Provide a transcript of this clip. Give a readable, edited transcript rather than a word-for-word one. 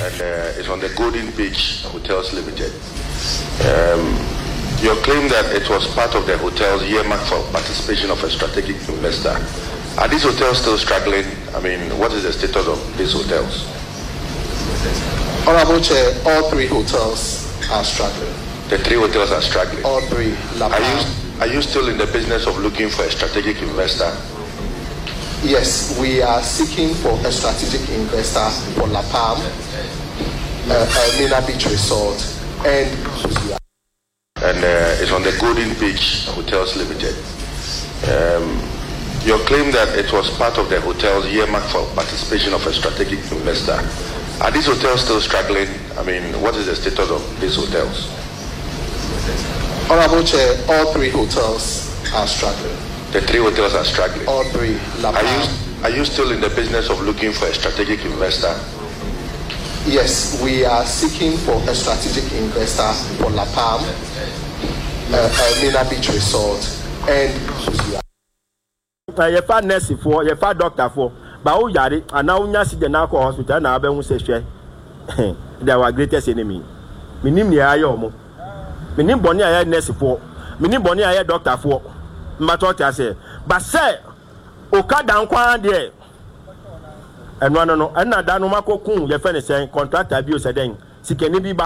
and it's on the Golden Beach Hotels Limited. Your claim that it was part of the hotel's earmarked for participation of a strategic investor. Are these hotels still struggling? I mean, what is the status of these hotels? Honorable Chair, all 3 hotels are struggling. The 3 hotels are struggling. All 3. Are you still in the business of looking for a strategic investor? Yes, we are seeking for a strategic investor for La Palm, Mena Beach Resort, and it's on the Golden Beach Hotels Limited. Your claim that it was part of the hotel's earmarked for participation of a strategic investor. Are these hotels still struggling? I mean, what is the status of these hotels? Honorable Chair, all 3 hotels are struggling. The 3 hotels are struggling. All 3. Are you still in the business of looking for a strategic investor? Yes, we are seeking for a strategic investor for La Palm, Mena Beach Resort, and you find nurse for, you find doctor for, but who yari, and now you see the narco hospital, and I will say, they are our greatest enemy. Minim ni ayomo. Minim boni aye nurse for, minim boni aye doctor for. Matter say, but say, Okada nkwa there. And no, and na danu mako kun, your friend is saying contract abuse, then, sikeni biba.